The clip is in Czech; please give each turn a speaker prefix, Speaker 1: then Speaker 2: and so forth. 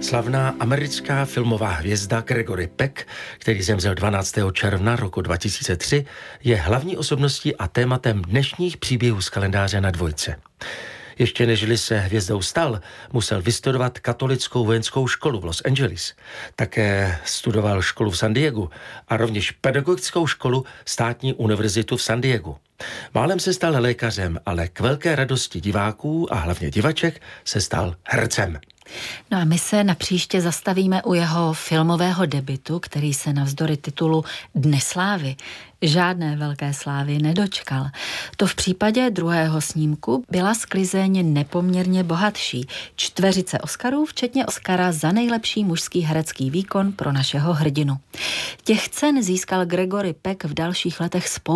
Speaker 1: Slavná americká filmová hvězda Gregory Peck, který zemřel 12. června roku 2003, je hlavní osobností a tématem dnešních příběhů z kalendáře na Dvojce. Ještě nežli se hvězdou stal, musel vystudovat katolickou vojenskou školu v Los Angeles. Také studoval školu v San Diegu a rovněž pedagogickou školu Státní univerzitu v San Diegu. Málem se stal lékařem, ale k velké radosti diváků a hlavně divaček se stal hercem.
Speaker 2: No a my se napříště zastavíme u jeho filmového debutu, který se navzdory titulu Dne slávy žádné velké slávy nedočkal. To v případě druhého snímku byla sklizeň nepoměrně bohatší. 4 Oscarů, včetně Oscara za nejlepší mužský herecký výkon pro našeho hrdinu. Těch cen získal Gregory Peck v dalších letech spoustu.